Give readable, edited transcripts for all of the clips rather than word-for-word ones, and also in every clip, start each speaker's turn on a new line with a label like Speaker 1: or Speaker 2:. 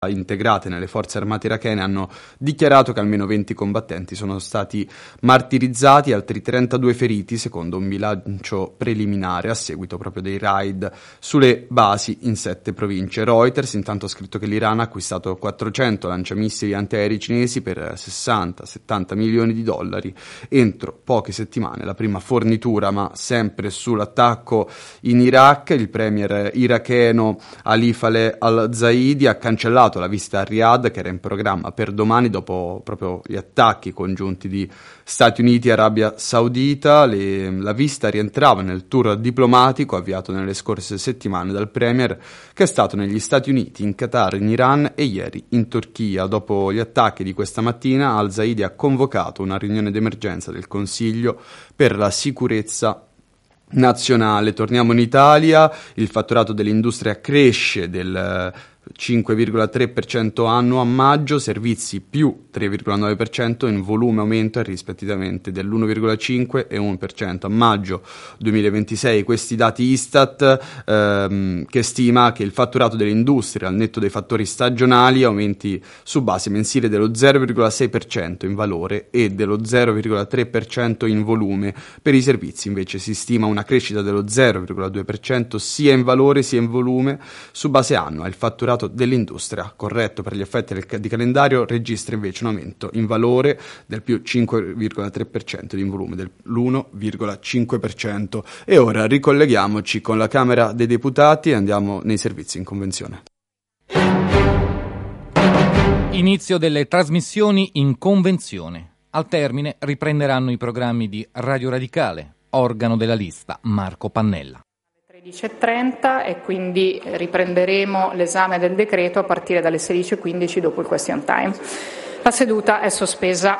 Speaker 1: integrate nelle forze armate irachene hanno dichiarato che almeno 20 combattenti sono stati martirizzati e altri 32 feriti, secondo un bilancio preliminare a seguito proprio dei raid sulle basi in 7 province. Reuters intanto ha scritto che l'Iran ha acquistato 400 lanciamissili antiaerei cinesi per 60-70 milioni di dollari entro poche settimane. La prima fornitura, ma sempre sull'attacco in Iraq, il premier iracheno Ali Faleh al-Zaidi ha cancellato la visita a Riyadh che era in programma per domani dopo proprio gli attacchi congiunti di Stati Uniti e Arabia Saudita. La visita rientrava nel tour diplomatico avviato nelle scorse settimane dal premier, che è stato negli Stati Uniti, in Qatar, in Iran e ieri in Turchia. Dopo gli attacchi di questa mattina, al-Zaidi ha convocato una riunione d'emergenza del Consiglio per la sicurezza nazionale. Torniamo in Italia, il fatturato dell'industria cresce del 5,3% annuo a maggio, servizi più 3,9%, in volume aumento rispettivamente dell'1,5% e 1% a maggio 2026. Questi dati Istat che stima che il fatturato dell'industria al netto dei fattori stagionali aumenti su base mensile dello 0,6% in valore e dello 0,3% in volume. Per i servizi invece si stima una crescita dello 0,2% sia in valore sia in volume su base annua. Il fatturato dell'industria, corretto per gli effetti di calendario, registra invece un aumento in valore del più 5,3% e in volume dell'1,5%. E ora ricolleghiamoci con la Camera dei Deputati e andiamo nei servizi in convenzione.
Speaker 2: Inizio delle trasmissioni in convenzione. Al termine riprenderanno i programmi di Radio Radicale, organo della lista Marco Pannella.
Speaker 3: 13.30 e quindi riprenderemo l'esame del decreto a partire dalle 16.15 dopo il question time. La seduta è sospesa.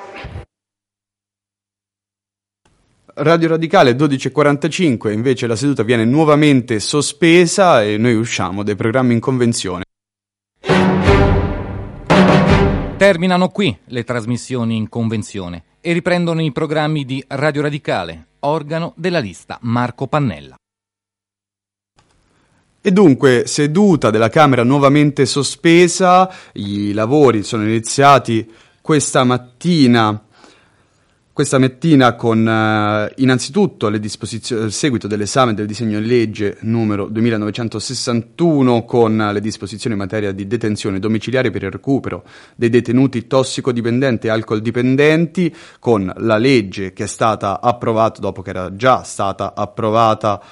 Speaker 1: Radio Radicale 12.45, invece la seduta viene nuovamente sospesa e noi usciamo dai programmi in convenzione.
Speaker 2: Terminano qui le trasmissioni in convenzione e riprendono i programmi di Radio Radicale, organo della lista Marco Pannella.
Speaker 1: E dunque, seduta della Camera nuovamente sospesa, i lavori sono iniziati questa mattina con innanzitutto le disposizioni, il seguito dell'esame del disegno di legge numero 2961 con le disposizioni in materia di detenzione domiciliare per il recupero dei detenuti tossicodipendenti e alcoldipendenti, con la legge che è stata approvata dopo che era già stata approvata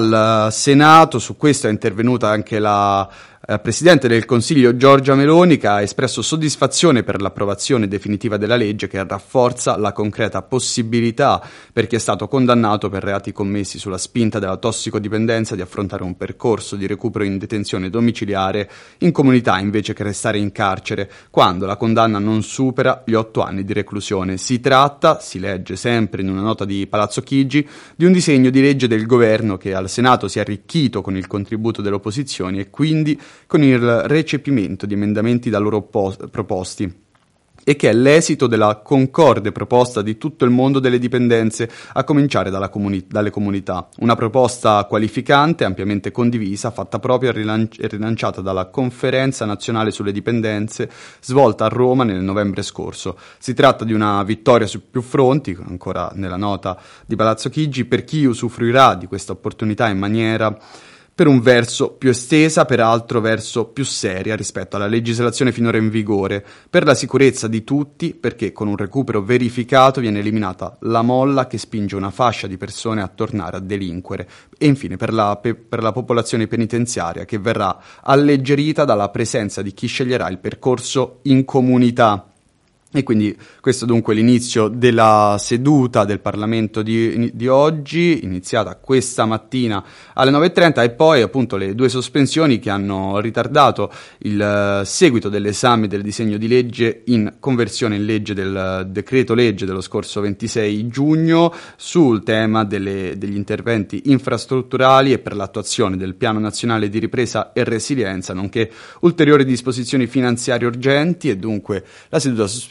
Speaker 1: al Senato. Su questo è intervenuta anche la Presidente del Consiglio Giorgia Meloni, che ha espresso soddisfazione per l'approvazione definitiva della legge che rafforza la concreta possibilità per chi è stato condannato per reati commessi sulla spinta della tossicodipendenza di affrontare un percorso di recupero in detenzione domiciliare in comunità invece che restare in carcere quando la condanna non supera gli 8 anni di reclusione. Si tratta, si legge sempre in una nota di Palazzo Chigi, di un disegno di legge del governo che al Senato si è arricchito con il contributo delle opposizioni e quindi con il recepimento di emendamenti da loro proposti, e che è l'esito della concorde proposta di tutto il mondo delle dipendenze, a cominciare dalle comunità. Una proposta qualificante, ampiamente condivisa, fatta propria e rilanciata dalla Conferenza Nazionale sulle Dipendenze, svolta a Roma nel novembre scorso. Si tratta di una vittoria su più fronti, ancora nella nota di Palazzo Chigi, per chi usufruirà di questa opportunità in maniera per un verso più estesa, per altro verso più seria rispetto alla legislazione finora in vigore, per la sicurezza di tutti, perché con un recupero verificato viene eliminata la molla che spinge una fascia di persone a tornare a delinquere, e infine per la popolazione penitenziaria, che verrà alleggerita dalla presenza di chi sceglierà il percorso in comunità. E quindi questo dunque è l'inizio della seduta del Parlamento di oggi, iniziata questa mattina alle 9.30, e poi appunto le due sospensioni che hanno ritardato il seguito dell'esame del disegno di legge in conversione in legge del decreto legge dello scorso 26 giugno sul tema degli interventi infrastrutturali e per l'attuazione del Piano Nazionale di Ripresa e Resilienza, nonché ulteriori disposizioni finanziarie urgenti. E dunque la seduta sospesa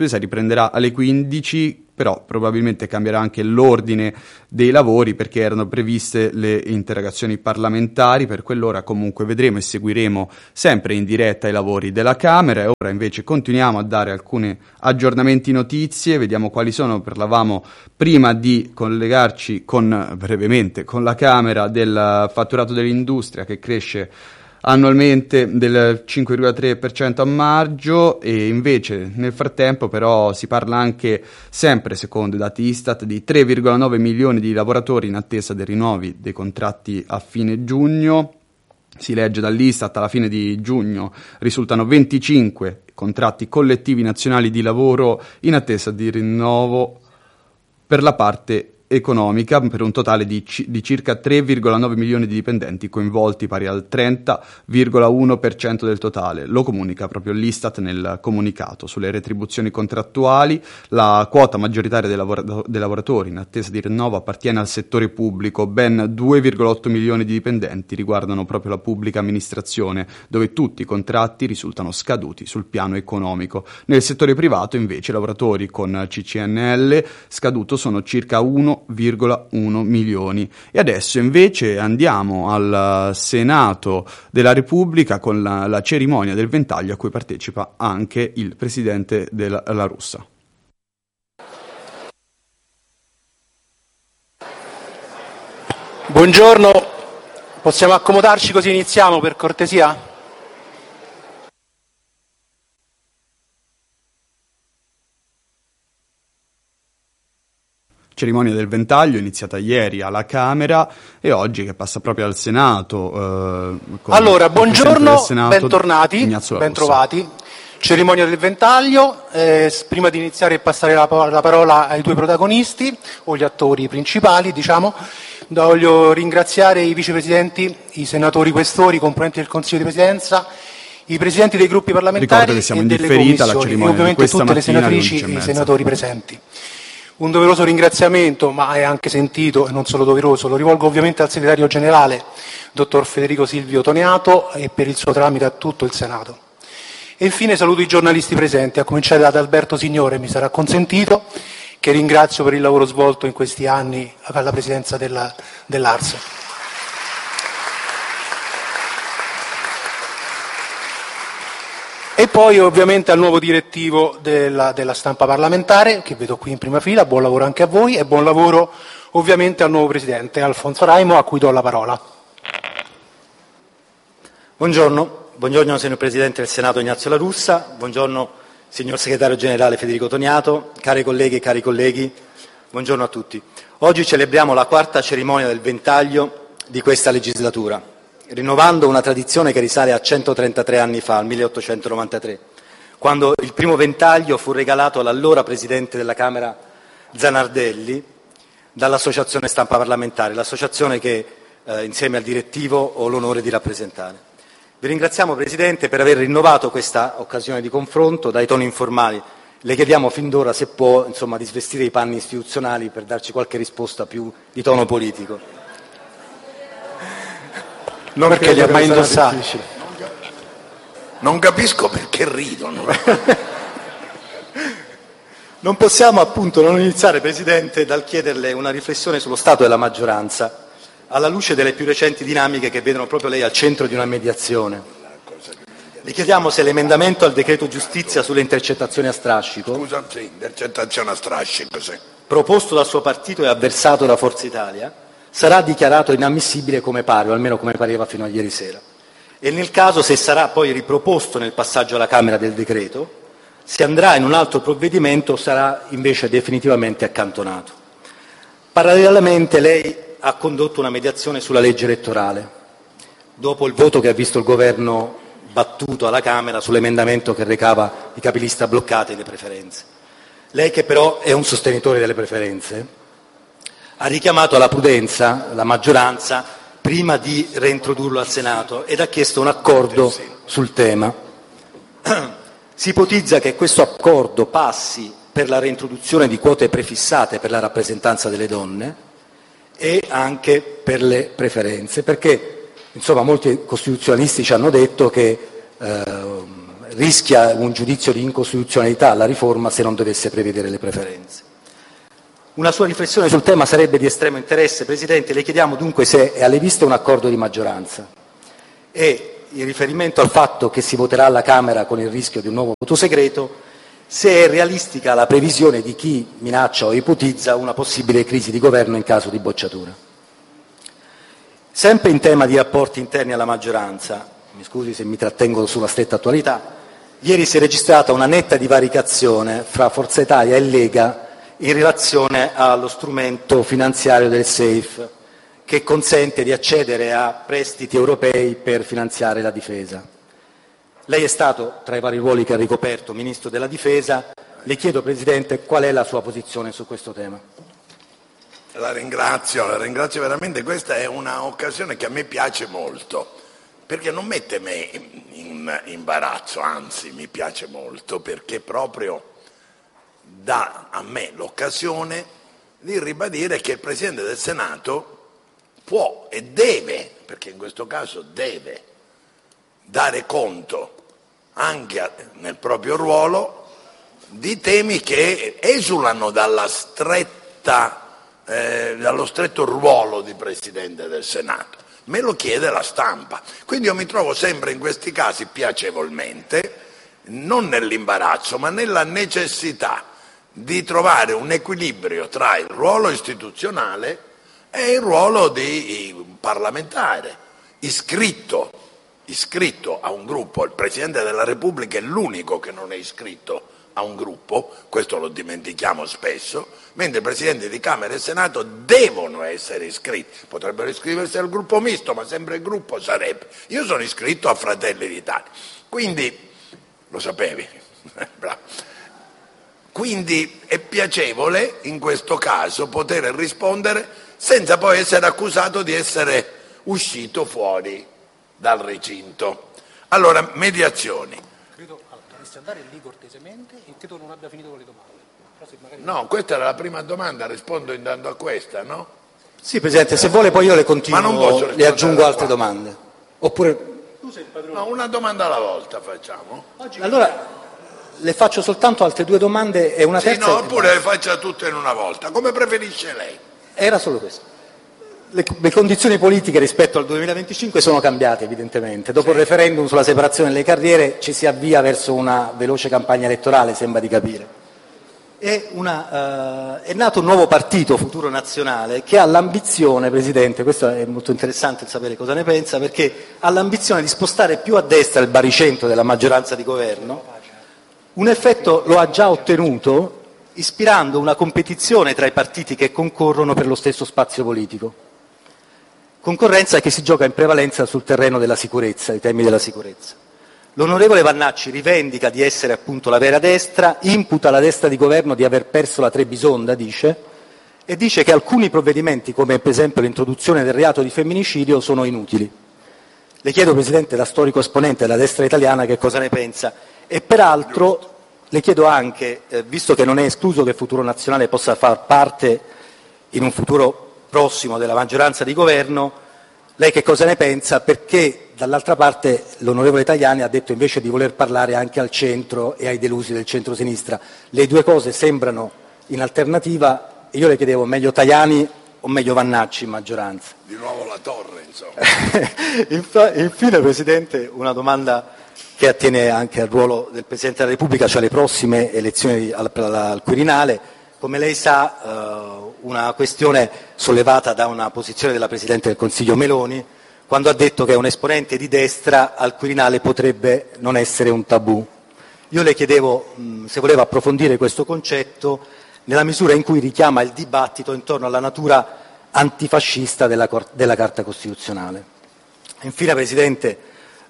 Speaker 1: sospesa riprenderà alle 15, però probabilmente cambierà anche l'ordine dei lavori perché erano previste le interrogazioni parlamentari. Per quell'ora comunque vedremo e seguiremo sempre in diretta i lavori della Camera, e ora invece continuiamo a dare alcuni aggiornamenti, notizie, vediamo quali sono. Parlavamo prima di collegarci brevemente con la Camera del fatturato dell'industria che cresce annualmente del 5,3% a maggio, e invece nel frattempo però si parla anche, sempre secondo i dati Istat, di 3,9 milioni di lavoratori in attesa dei rinnovi dei contratti a fine giugno. Si legge dall'Istat: alla fine di giugno risultano 25 contratti collettivi nazionali di lavoro in attesa di rinnovo per la parte economica, per un totale di circa 3,9 milioni di dipendenti coinvolti, pari al 30,1% del totale. Lo comunica proprio l'Istat nel comunicato. Sulle retribuzioni contrattuali, la quota maggioritaria dei lavoratori in attesa di rinnovo appartiene al settore pubblico. Ben 2,8 milioni di dipendenti riguardano proprio la pubblica amministrazione, dove tutti i contratti risultano scaduti sul piano economico. Nel settore privato invece i lavoratori con CCNL scaduto sono circa 1,1 milioni. E adesso invece andiamo al Senato della Repubblica con la cerimonia del ventaglio a cui partecipa anche il presidente della La Russa.
Speaker 4: Buongiorno, possiamo accomodarci così iniziamo per cortesia?
Speaker 1: Cerimonia del ventaglio iniziata ieri alla Camera e oggi che passa proprio al Senato.
Speaker 4: Allora, buongiorno, bentornati, bentrovati. Cerimonia del ventaglio. Prima di iniziare e passare la parola ai due protagonisti, o gli attori principali, diciamo, voglio ringraziare i vicepresidenti, i senatori questori, i componenti del Consiglio di Presidenza, i presidenti dei gruppi parlamentari e delle commissioni, e ovviamente tutte le senatrici e i senatori presenti. Un doveroso ringraziamento, ma è anche sentito e non solo doveroso, lo rivolgo ovviamente al segretario generale, dottor Federico Silvio Toniato, e per il suo tramite a tutto il Senato. E infine saluto i giornalisti presenti, a cominciare da Alberto Signore, mi sarà consentito, che ringrazio per il lavoro svolto in questi anni alla presidenza dell'Ars. E poi ovviamente al nuovo direttivo della stampa parlamentare, che vedo qui in prima fila, buon lavoro anche a voi, e buon lavoro ovviamente al nuovo presidente Alfonso Raimo, a cui do la parola.
Speaker 5: Buongiorno signor Presidente del Senato Ignazio La Russa, buongiorno signor Segretario Generale Federico Toniato, care colleghe e cari colleghi, buongiorno a tutti. Oggi celebriamo la quarta cerimonia del ventaglio di questa legislatura, rinnovando una tradizione che risale a 133 anni fa, al 1893, quando il primo ventaglio fu regalato all'allora Presidente della Camera Zanardelli dall'Associazione Stampa Parlamentare, l'associazione che insieme al direttivo ho l'onore di rappresentare. Vi ringraziamo Presidente per aver rinnovato questa occasione di confronto dai toni informali. Le chiediamo fin d'ora se può di svestire i panni istituzionali per darci qualche risposta più di tono politico.
Speaker 4: Non perché li ha mai indossati.
Speaker 6: Non capisco perché ridono.
Speaker 5: Non possiamo appunto non iniziare, Presidente, dal chiederle una riflessione sullo stato della maggioranza, alla luce delle più recenti dinamiche che vedono proprio lei al centro di una mediazione. Le chiediamo se l'emendamento al decreto giustizia sulle intercettazioni a strascico,
Speaker 6: Scusa, sì, intercettazione a strascico, sì,
Speaker 5: proposto dal suo partito e avversato da Forza Italia, sarà dichiarato inammissibile come pare, o almeno come pareva fino a ieri sera. E nel caso, se sarà poi riproposto nel passaggio alla Camera del decreto, se andrà in un altro provvedimento o sarà invece definitivamente accantonato. Parallelamente lei ha condotto una mediazione sulla legge elettorale, dopo il voto che ha visto il Governo battuto alla Camera sull'emendamento che recava i capilista bloccati e le preferenze. Lei, che però è un sostenitore delle preferenze, ha richiamato alla prudenza la maggioranza prima di reintrodurlo al Senato ed ha chiesto un accordo sul tema. Si ipotizza che questo accordo passi per la reintroduzione di quote prefissate per la rappresentanza delle donne e anche per le preferenze, perché molti costituzionalisti ci hanno detto che rischia un giudizio di incostituzionalità alla riforma se non dovesse prevedere le preferenze. Una sua riflessione sul tema sarebbe di estremo interesse. Presidente, le chiediamo dunque se è alle viste un accordo di maggioranza e, in riferimento al fatto che si voterà alla Camera con il rischio di un nuovo voto segreto, se è realistica la previsione di chi minaccia o ipotizza una possibile crisi di governo in caso di bocciatura. Sempre in tema di rapporti interni alla maggioranza, mi scusi se mi trattengo sulla stretta attualità, ieri si è registrata una netta divaricazione fra Forza Italia e Lega in relazione allo strumento finanziario del SAFE, che consente di accedere a prestiti europei per finanziare la difesa. Lei è stato, tra i vari ruoli che ha ricoperto, Ministro della Difesa. Le chiedo, Presidente, qual è la sua posizione su questo tema.
Speaker 6: La ringrazio veramente. Questa è un'occasione che a me piace molto, perché non mette me in imbarazzo, anzi mi piace molto, perché proprio dà a me l'occasione di ribadire che il Presidente del Senato può e deve, perché in questo caso deve, dare conto anche nel proprio ruolo di temi che esulano dallo stretto ruolo di Presidente del Senato. Me lo chiede la stampa. Quindi io mi trovo sempre in questi casi piacevolmente, non nell'imbarazzo, ma nella necessità di trovare un equilibrio tra il ruolo istituzionale e il ruolo di parlamentare, iscritto a un gruppo. Il Presidente della Repubblica è l'unico che non è iscritto a un gruppo, questo lo dimentichiamo spesso, mentre i Presidenti di Camera e Senato devono essere iscritti. Potrebbero iscriversi al gruppo misto, ma sempre il gruppo sarebbe. Io sono iscritto a Fratelli d'Italia, quindi lo sapevi? Bravo. Quindi è piacevole in questo caso poter rispondere senza poi essere accusato di essere uscito fuori dal recinto. Allora, mediazioni.
Speaker 4: Credo dovresti andare lì cortesemente e credo non abbia finito con le domande. Magari...
Speaker 6: No, questa era la prima domanda, rispondo intanto a questa, no?
Speaker 5: Sì, Presidente, se vuole poi io le continuo, le aggiungo altre domande. Oppure...
Speaker 6: Tu sei il padrone. No, una domanda alla volta facciamo.
Speaker 5: Allora, le faccio soltanto altre due domande e una terza.
Speaker 6: Sì, no, oppure le faccia tutte in una volta, come preferisce lei.
Speaker 5: Era solo questo. Le condizioni politiche rispetto al 2025 sono cambiate evidentemente. Dopo il referendum sulla separazione delle carriere ci si avvia verso una veloce campagna elettorale, sembra di capire. È nato un nuovo partito, Futuro Nazionale, che ha l'ambizione, Presidente, questo è molto interessante sapere cosa ne pensa, perché ha l'ambizione di spostare più a destra il baricentro della maggioranza di governo. Un effetto lo ha già ottenuto, ispirando una competizione tra i partiti che concorrono per lo stesso spazio politico. Concorrenza che si gioca in prevalenza sul terreno della sicurezza, i temi della sicurezza. L'onorevole Vannacci rivendica di essere appunto la vera destra, imputa alla destra di governo di aver perso la Trebisonda, dice, e dice che alcuni provvedimenti, come per esempio l'introduzione del reato di femminicidio, sono inutili. Le chiedo, Presidente, da storico esponente della destra italiana, che cosa ne pensa. E peraltro le chiedo anche, visto che non è escluso che Futuro Nazionale possa far parte in un futuro prossimo della maggioranza di governo, lei che cosa ne pensa? Perché dall'altra parte l'onorevole Tajani ha detto invece di voler parlare anche al centro e ai delusi del centro-sinistra. Le due cose sembrano in alternativa e io le chiedevo meglio Tajani o meglio Vannacci in maggioranza?
Speaker 6: Di nuovo la torre, insomma.
Speaker 5: Infine, Presidente, una domanda che attiene anche al ruolo del Presidente della Repubblica, cioè le prossime elezioni al Quirinale. Come lei sa, una questione sollevata da una posizione della Presidente del Consiglio Meloni, quando ha detto che un esponente di destra al Quirinale potrebbe non essere un tabù. Io le chiedevo se voleva approfondire questo concetto nella misura in cui richiama il dibattito intorno alla natura antifascista della Carta Costituzionale. Infine, Presidente,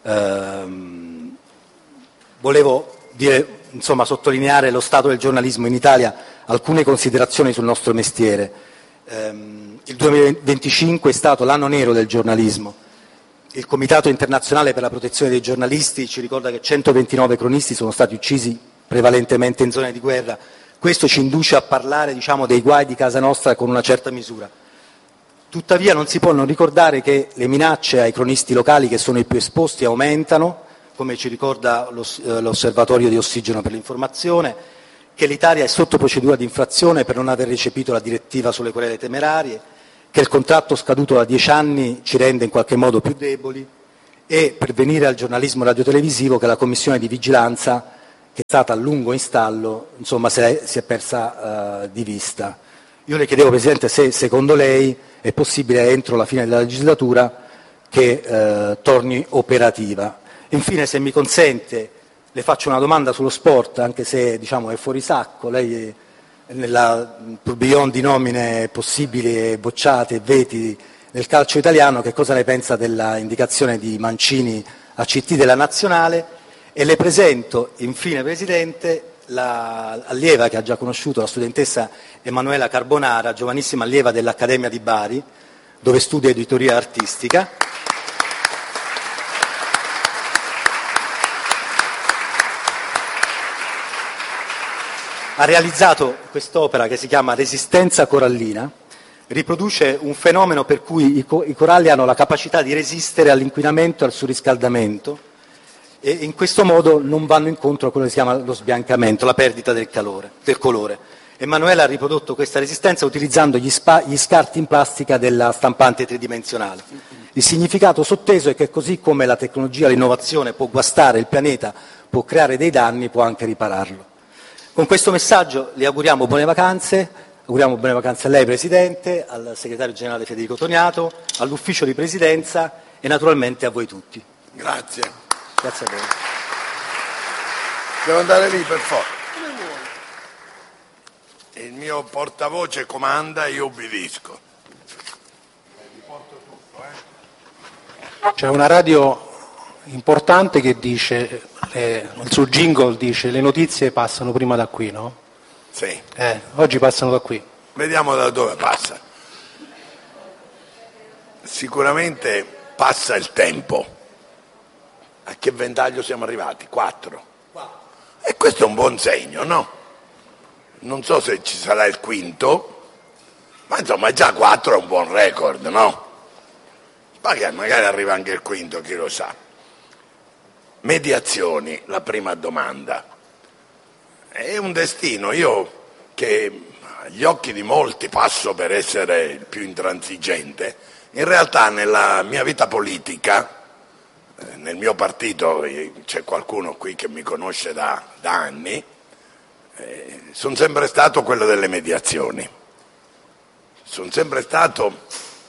Speaker 5: volevo sottolineare lo stato del giornalismo in Italia, alcune considerazioni sul nostro mestiere. Il 2025 è stato l'anno nero del giornalismo. Il Comitato Internazionale per la Protezione dei Giornalisti ci ricorda che 129 cronisti sono stati uccisi prevalentemente in zone di guerra. Questo ci induce a parlare, dei guai di casa nostra con una certa misura. Tuttavia non si può non ricordare che le minacce ai cronisti locali, che sono i più esposti, aumentano, come ci ricorda l'Osservatorio di Ossigeno per l'Informazione, che l'Italia è sotto procedura di infrazione per non aver recepito la direttiva sulle querele temerarie, che il contratto scaduto da 10 anni ci rende in qualche modo più deboli, e, per venire al giornalismo radiotelevisivo, che la commissione di vigilanza, che è stata a lungo in stallo, insomma si è persa di vista. Io le chiedevo, Presidente, se secondo lei è possibile entro la fine della legislatura che torni operativa. Infine, se mi consente, le faccio una domanda sullo sport, anche se diciamo, è fuori sacco. Lei nella tourbillon di nomine possibili e bocciate e veti nel calcio italiano, che cosa ne pensa della indicazione di Mancini a CT della Nazionale? E le presento, infine, Presidente, l'allieva che ha già conosciuto, la studentessa Emanuela Carbonara, giovanissima allieva dell'Accademia di Bari, dove studia editoria artistica. Ha realizzato quest'opera che si chiama Resistenza corallina, riproduce un fenomeno per cui i coralli hanno la capacità di resistere all'inquinamento e al surriscaldamento, e in questo modo non vanno incontro a quello che si chiama lo sbiancamento, la perdita del colore. Emanuela ha riprodotto questa resistenza utilizzando gli scarti in plastica della stampante tridimensionale. Il significato sotteso è che così come la tecnologia, l'innovazione può guastare il pianeta, può creare dei danni, può anche ripararlo. Con questo messaggio le auguriamo buone vacanze, auguriamo buone vacanze a lei Presidente, al Segretario Generale Federico Toniato, all'Ufficio di Presidenza e naturalmente a voi tutti.
Speaker 6: Grazie.
Speaker 5: Grazie a voi.
Speaker 6: Devo andare lì per forza. Il mio portavoce comanda e io obbedisco.
Speaker 4: C'è una radio importante che dice, il suo jingle dice, le notizie passano prima da qui, no?
Speaker 6: Sì.
Speaker 4: Oggi passano da qui.
Speaker 6: Vediamo da dove passa. Sicuramente passa il tempo. A che ventaglio siamo arrivati? 4. E questo è un buon segno, no? Non so se ci sarà il quinto, ma insomma già 4 è un buon record, no? Magari arriva anche il quinto, chi lo sa. Mediazioni, la prima domanda. È un destino, io che agli occhi di molti passo per essere il più intransigente, in realtà nella mia vita politica, nel mio partito, c'è qualcuno qui che mi conosce da anni, sono sempre stato quello delle mediazioni. Sono sempre stato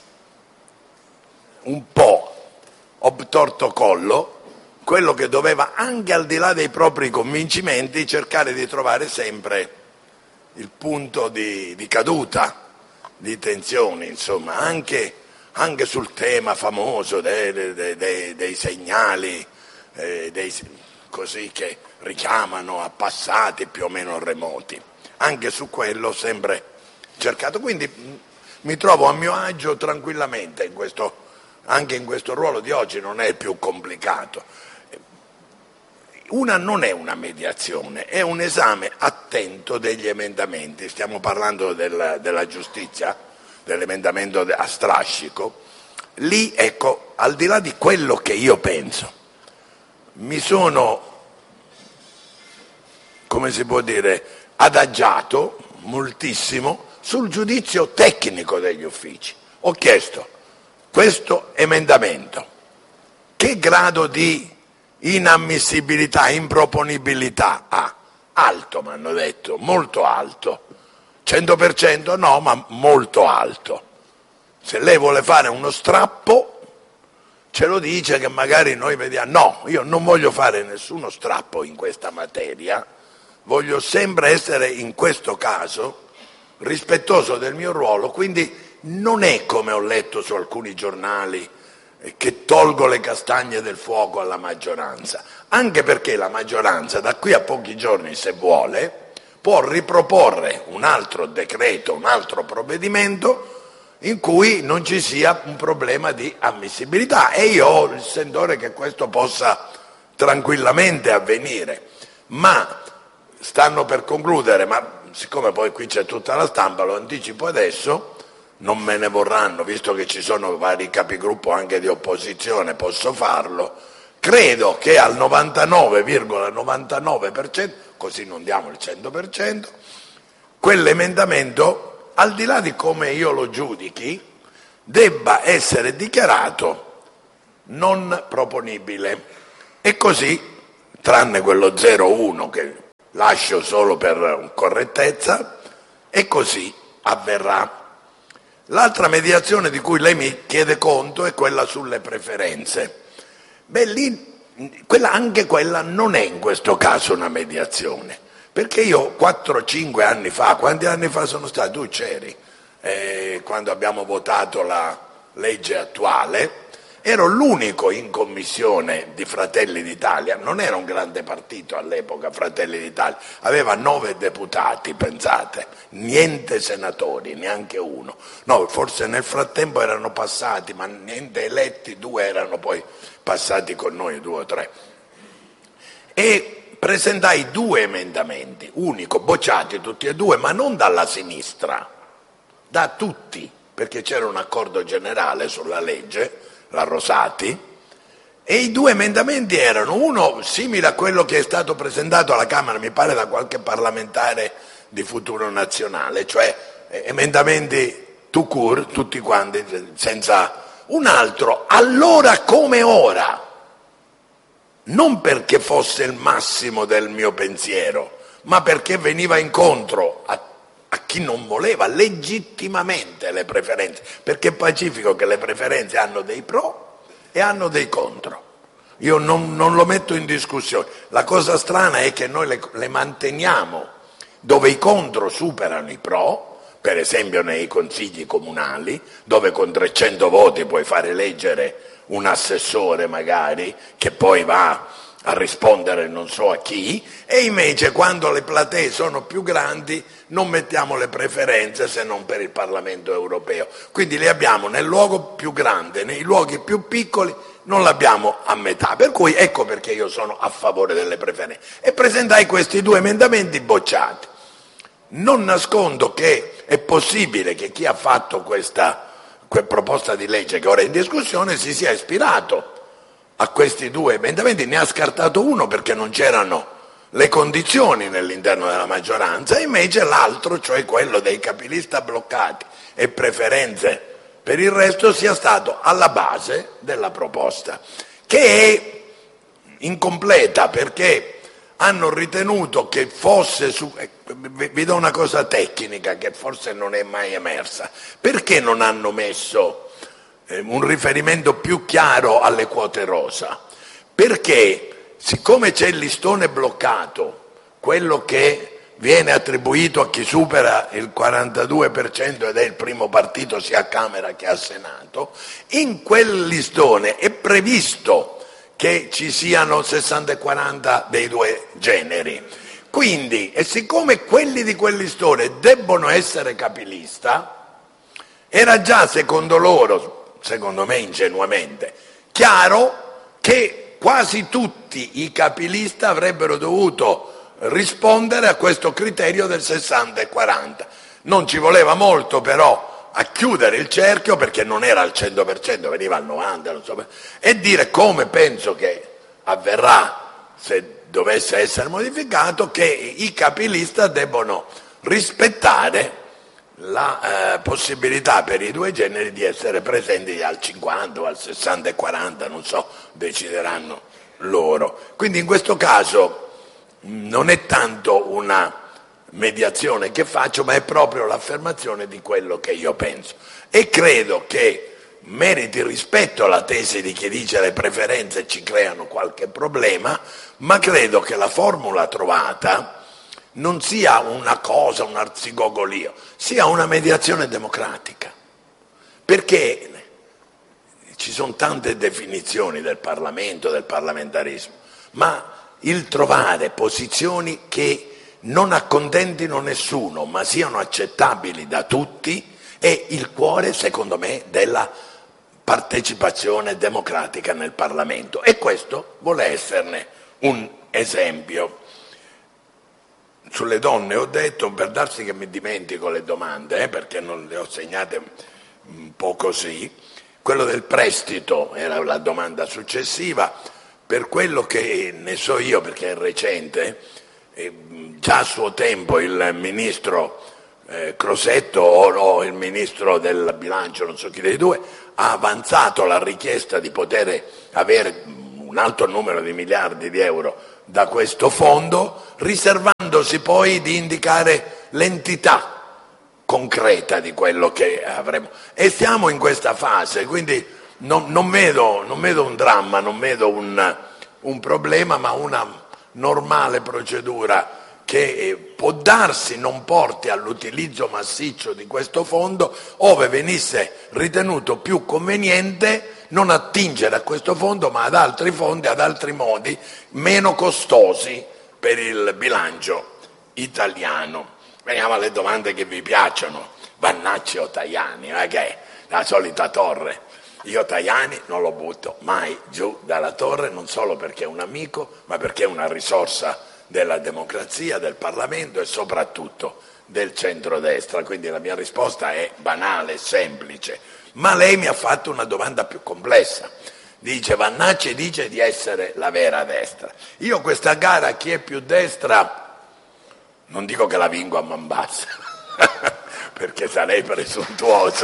Speaker 6: un po' obtorto collo, quello che doveva, anche al di là dei propri convincimenti, cercare di trovare sempre il punto di caduta, di tensione, insomma, anche sul tema famoso dei segnali, così che richiamano a passati più o meno remoti. Anche su quello ho sempre cercato, quindi mi trovo a mio agio tranquillamente anche in questo ruolo di oggi. Non è più complicato. Non è una mediazione, è un esame attento degli emendamenti. Stiamo parlando della giustizia, dell'emendamento a strascico. Lì, ecco, al di là di quello che io penso, mi sono, come si può dire, adagiato moltissimo sul giudizio tecnico degli uffici. Ho chiesto: questo emendamento che grado di inammissibilità, improponibilità ha? Alto, mi hanno detto, molto alto. 100% no, ma molto alto. Se lei vuole fare uno strappo, ce lo dice, che magari noi vediamo. No, io non voglio fare nessuno strappo in questa materia, voglio sempre essere, in questo caso, rispettoso del mio ruolo, quindi non è, come ho letto su alcuni giornali, che tolgo le castagne del fuoco alla maggioranza, anche perché la maggioranza da qui a pochi giorni, se vuole, può riproporre un altro decreto, un altro provvedimento in cui non ci sia un problema di ammissibilità, e io ho il sentore che questo possa tranquillamente avvenire. Ma stanno per concludere, ma siccome poi qui c'è tutta la stampa, lo anticipo adesso, non me ne vorranno, visto che ci sono vari capigruppo anche di opposizione, posso farlo, Credo che al 99,99%, così non diamo il 100%, quell'emendamento, al di là di come io lo giudichi, debba essere dichiarato non proponibile. E così, tranne quello 01 che lascio solo per correttezza, e così avverrà. L'altra mediazione di cui lei mi chiede conto è quella sulle preferenze. Beh, lì, anche quella non è in questo caso una mediazione, perché io 4-5 anni fa, quanti anni fa sono stati? Tu c'eri, quando abbiamo votato la legge attuale, ero l'unico in commissione di Fratelli d'Italia, non era un grande partito all'epoca Fratelli d'Italia, aveva 9 deputati, pensate, niente senatori, neanche uno. No, forse nel frattempo erano passati, ma niente eletti, 2 erano poi passati con noi, 2 o 3. E presentai 2 emendamenti, unico, bocciati tutti e 2, ma non dalla sinistra, da tutti, perché c'era un accordo generale sulla legge, la Rosati, e i 2 emendamenti erano uno simile a quello che è stato presentato alla Camera, mi pare da qualche parlamentare di Futuro Nazionale, cioè emendamenti tout court, tutti quanti, senza un altro, allora come ora, non perché fosse il massimo del mio pensiero, ma perché veniva incontro a chi non voleva legittimamente le preferenze, perché è pacifico che le preferenze hanno dei pro e hanno dei contro. Io non lo metto in discussione. La cosa strana è che noi le manteniamo dove i contro superano i pro, per esempio nei consigli comunali, dove con 300 voti puoi fare eleggere un assessore magari, che poi va a rispondere non so a chi, e invece quando le platee sono più grandi non mettiamo le preferenze se non per il Parlamento europeo. Quindi le abbiamo nel luogo più grande, nei luoghi più piccoli non l'abbiamo a metà. Per cui ecco perché io sono a favore delle preferenze. E presentai questi 2 emendamenti bocciati. Non nascondo che è possibile che chi ha fatto questa proposta di legge che ora è in discussione si sia ispirato a questi 2 emendamenti, ne ha scartato uno perché non c'erano le condizioni nell'interno della maggioranza, e invece l'altro, cioè quello dei capilista bloccati e preferenze per il resto, sia stato alla base della proposta, che è incompleta perché hanno ritenuto che fosse vi do una cosa tecnica che forse non è mai emersa: perché non hanno messo un riferimento più chiaro alle quote rosa? Perché siccome c'è il listone bloccato, quello che viene attribuito a chi supera il 42% ed è il primo partito sia a Camera che a Senato, in quel listone è previsto che ci siano 60 e 40 dei 2 generi. Quindi, e siccome quelli di quel listone debbono essere capilista, era già secondo loro, secondo me ingenuamente, chiaro che quasi tutti i capilista avrebbero dovuto rispondere a questo criterio del 60 e 40. Non ci voleva molto però a chiudere il cerchio, perché non era al 100%, veniva al 90%, non so, e dire, come penso che avverrà se dovesse essere modificato, che i capilista debbono rispettare la possibilità per i 2 generi di essere presenti al 50 o al 60 e 40, non so, decideranno loro. Quindi in questo caso non è tanto una mediazione che faccio, ma è proprio l'affermazione di quello che io penso, e credo che meriti rispetto alla tesi di chi dice le preferenze ci creano qualche problema, ma credo che la formula trovata non sia una cosa, un arzigogolio, sia una mediazione democratica, perché ci sono tante definizioni del Parlamento, del parlamentarismo, ma il trovare posizioni che non accontentino nessuno ma siano accettabili da tutti è il cuore, secondo me, della partecipazione democratica nel Parlamento, e questo vuole esserne un esempio. Sulle donne ho detto, per darsi che mi dimentico le domande, perché non le ho segnate un po' così, quello del prestito era la domanda successiva. per quello che ne so io, perché è recente, già a suo tempo il ministro Crosetto o il ministro del bilancio, non so chi dei due, ha avanzato la richiesta di poter avere un alto numero di miliardi di euro da questo fondo, riservandosi poi di indicare l'entità concreta di quello che avremo. E siamo in questa fase, quindi non vedo un dramma, non vedo un problema, ma una normale procedura che può darsi non porti all'utilizzo massiccio di questo fondo, ove venisse ritenuto più conveniente non attingere a questo fondo ma ad altri fondi, ad altri modi meno costosi per il bilancio italiano. Veniamo alle domande che vi piacciono. Vannacci o Tajani, che è la solita torre. Io Tajani non lo butto mai giù dalla torre, non solo perché è un amico, ma perché è una risorsa della democrazia, del Parlamento e soprattutto del centrodestra. Quindi la mia risposta è banale, semplice. Ma lei mi ha fatto una domanda più complessa. Dice, Vannacci dice di essere la vera destra. Io questa gara, chi è più destra, non dico che la vinco a man bassa, perché sarei presuntuoso.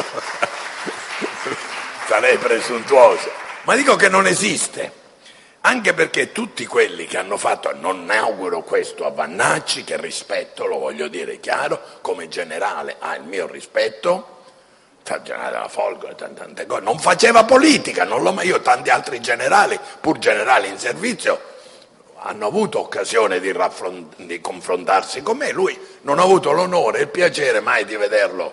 Speaker 6: Sarei presuntuoso, ma dico che non esiste. Anche perché tutti quelli che hanno fatto, non auguro questo a Vannacci, che rispetto, lo voglio dire chiaro, come generale ha il mio rispetto, il generale della Folgore, tante cose, non faceva politica, non l'ho mai, io tanti altri generali, pur generali in servizio, hanno avuto occasione di confrontarsi con me, lui non ha avuto l'onore e il piacere mai di vederlo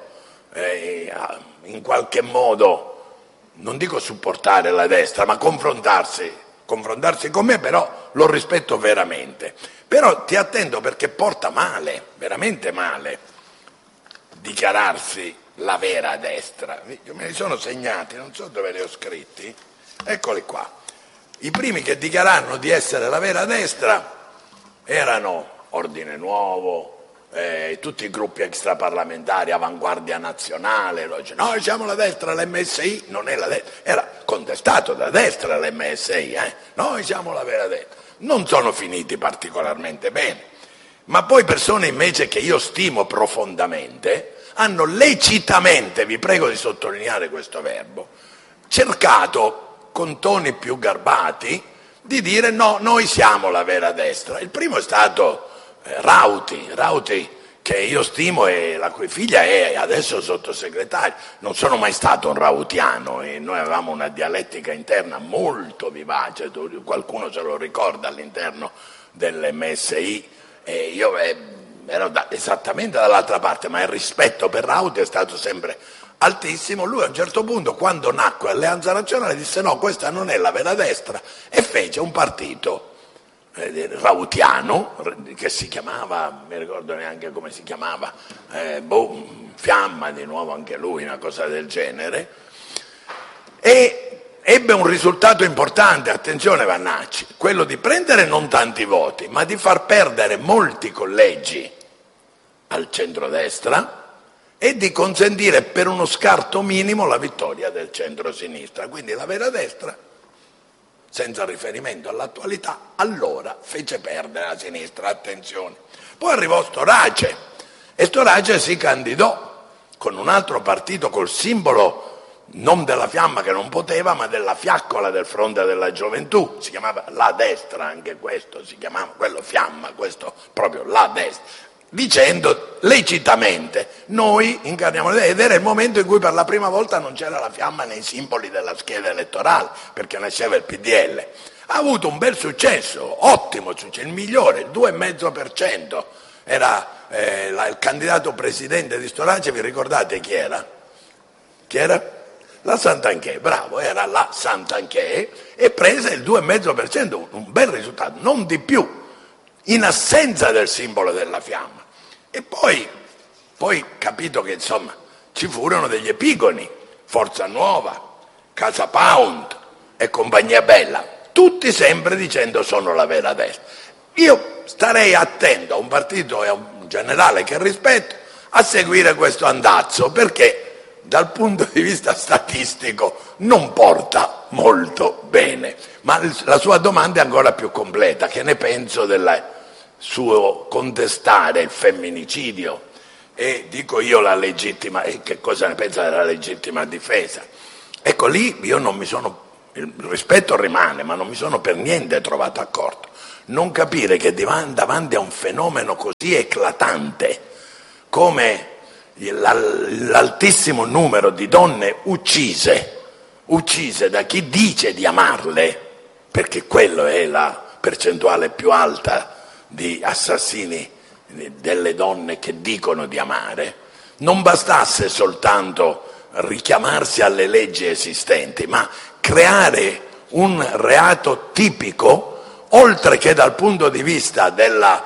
Speaker 6: in qualche modo, non dico supportare la destra, ma confrontarsi con me, però lo rispetto veramente. Però ti attendo, perché porta male, veramente male, dichiararsi la vera destra. Io me li sono segnati, non so dove li ho scritti, eccoli qua. I primi che dichiararono di essere la vera destra erano Ordine Nuovo, tutti i gruppi extraparlamentari, Avanguardia Nazionale, noi siamo la destra, l'MSI non è la destra, era contestato da destra l'MSI, noi siamo la vera destra. Non sono finiti particolarmente bene, ma poi persone invece che io stimo profondamente hanno lecitamente, vi prego di sottolineare questo verbo, cercato con toni più garbati di dire no, noi siamo la vera destra. Il primo è stato Rauti, che io stimo e la cui figlia è adesso sottosegretaria. Non sono mai stato un rautiano e noi avevamo una dialettica interna molto vivace, qualcuno se lo ricorda all'interno dell'MSI, e io ero esattamente dall'altra parte, ma il rispetto per Rauti è stato sempre altissimo. Lui a un certo punto, quando nacque Alleanza Nazionale, disse no, questa non è la vera destra, e fece un partito rautiano che si chiamava, mi ricordo neanche come si chiamava, Fiamma di nuovo anche lui, una cosa del genere, e ebbe un risultato importante, attenzione Vannacci, quello di prendere non tanti voti ma di far perdere molti collegi al centrodestra e di consentire per uno scarto minimo la vittoria del centrosinistra. Quindi la vera destra, senza riferimento all'attualità, allora fece perdere la sinistra, attenzione. Poi arrivò Storace e Storace si candidò con un altro partito, col simbolo non della fiamma che non poteva, ma della fiaccola del Fronte della Gioventù, si chiamava La Destra, anche questo si chiamava, quello fiamma, questo proprio La Destra, dicendo lecitamente noi incarniamo la destra, ed era il momento in cui per la prima volta non c'era la fiamma nei simboli della scheda elettorale, perché nasceva il PDL. Ha avuto un bel successo, ottimo successo, il migliore, il 2,5%. Era il candidato presidente di Storace, vi ricordate chi era? Chi era? La Santanchè, bravo, era la Santanchè, e prese il 2,5%, un bel risultato, non di più, in assenza del simbolo della fiamma. E poi capito che insomma ci furono degli epigoni, Forza Nuova, Casa Pound e compagnia bella, tutti sempre dicendo sono la vera destra. Io starei attento a un partito e a un generale che rispetto a seguire questo andazzo, perché dal punto di vista statistico non porta molto bene. Ma la sua domanda è ancora più completa: che ne penso del suo contestare il femminicidio e dico io la legittima, e che cosa ne pensa della legittima difesa? Ecco, lì io non mi sono, il rispetto rimane, ma non mi sono per niente trovato d'accordo. Non capire che davanti a un fenomeno così eclatante come l'altissimo numero di donne uccise da chi dice di amarle, perché quella è la percentuale più alta di assassini delle donne che dicono di amare, non bastasse soltanto richiamarsi alle leggi esistenti, ma creare un reato tipico, oltre che dal punto di vista della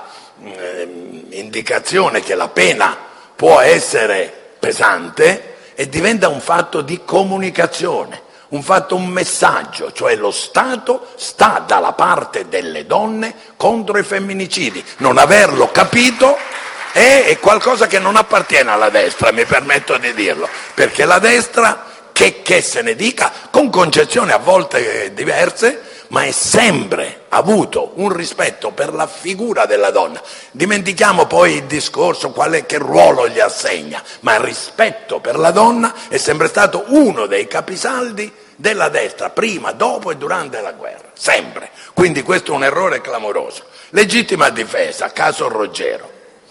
Speaker 6: indicazione che la pena può essere pesante, e diventa un fatto di comunicazione, un messaggio, cioè lo Stato sta dalla parte delle donne contro i femminicidi. Non averlo capito è qualcosa che non appartiene alla destra, mi permetto di dirlo, perché la destra, che se ne dica, con concezioni a volte diverse, ma è sempre avuto un rispetto per la figura della donna. Dimentichiamo poi il discorso che ruolo gli assegna, ma il rispetto per la donna è sempre stato uno dei capisaldi della destra, prima, dopo e durante la guerra, sempre. Quindi questo è un errore clamoroso. Legittima difesa, caso Roggero.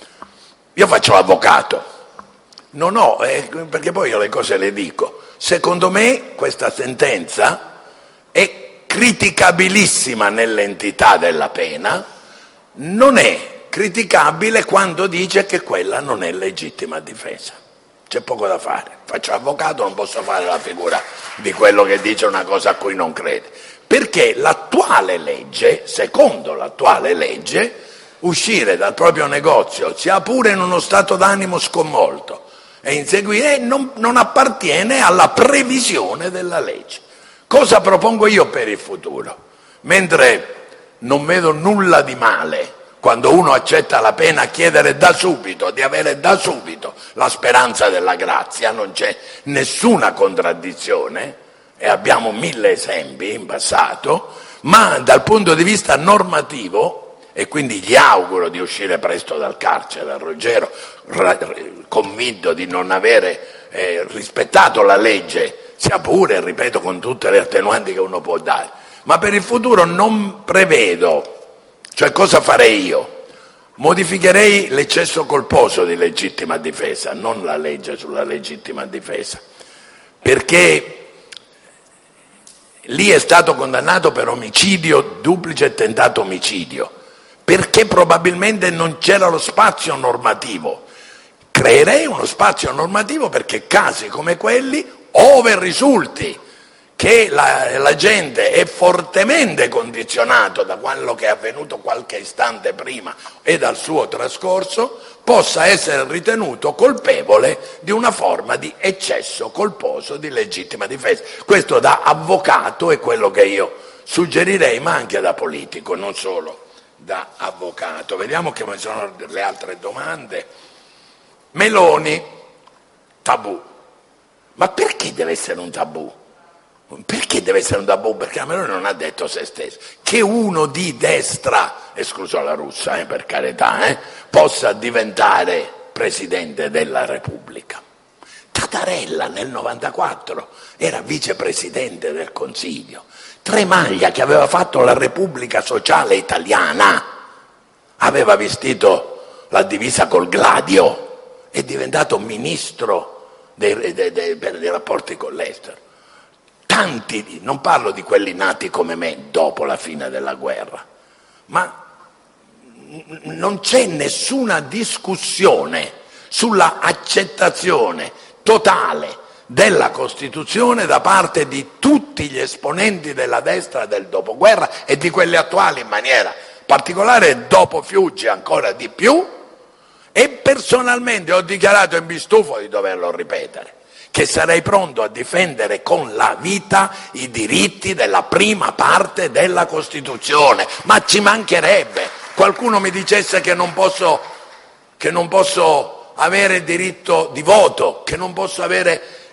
Speaker 6: Io faccio l'avvocato, non ho, perché poi io le cose le dico. Secondo me questa sentenza è criticabilissima nell'entità della pena, non è criticabile quando dice che quella non è legittima difesa. C'è poco da fare. Faccio avvocato, non posso fare la figura di quello che dice una cosa a cui non crede, perché l'attuale legge, secondo l'attuale legge, uscire dal proprio negozio, sia pure in uno stato d'animo sconvolto, e inseguire non appartiene alla previsione della legge. Cosa propongo io per il futuro? Mentre non vedo nulla di male quando uno accetta la pena a chiedere da subito, di avere da subito la speranza della grazia, non c'è nessuna contraddizione e abbiamo 1000 esempi in passato, ma dal punto di vista normativo, e quindi gli auguro di uscire presto dal carcere a Roggero, convinto di non avere rispettato la legge, sia pure, ripeto, con tutte le attenuanti che uno può dare, ma per il futuro non prevedo. Cioè, cosa farei io? Modificherei l'eccesso colposo di legittima difesa, non la legge sulla legittima difesa, perché lì è stato condannato per omicidio duplice e tentato omicidio, perché probabilmente non c'era lo spazio normativo. Creerei uno spazio normativo perché casi come quelli, ove risulti che l'agente è fortemente condizionato da quello che è avvenuto qualche istante prima e dal suo trascorso, possa essere ritenuto colpevole di una forma di eccesso colposo di legittima difesa. Questo da avvocato è quello che io suggerirei, ma anche da politico, non solo da avvocato. Vediamo che sono le altre domande. Meloni, tabù. Ma perché deve essere un tabù? Perché deve essere un tabù? Perché la Meloni non ha detto se stessa. Che uno di destra, escluso la Russa, per carità, possa diventare Presidente della Repubblica. Tattarella nel 94 era vicepresidente del Consiglio. Tremaglia, che aveva fatto la Repubblica Sociale Italiana, aveva vestito la divisa col gladio, è diventato ministro per i rapporti con l'estero. Tanti, non parlo di quelli nati come me dopo la fine della guerra, ma non c'è nessuna discussione sulla accettazione totale della Costituzione da parte di tutti gli esponenti della destra del dopoguerra e di quelli attuali in maniera particolare, dopo Fiuggi ancora di più, e personalmente ho dichiarato, e mi stufo di doverlo ripetere, che sarei pronto a difendere con la vita i diritti della prima parte della Costituzione, ma ci mancherebbe. Qualcuno mi dicesse che non posso avere il diritto di voto, che non posso avere